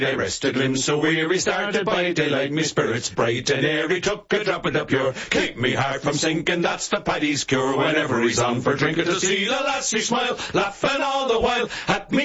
I rested limbs so weary, started by daylight, me spirits bright and airy, took a drop of the pure, keep me heart from sinking, that's the Paddy's cure. Whenever he's on for drink, to see the lassie smile, laughing all the while at me.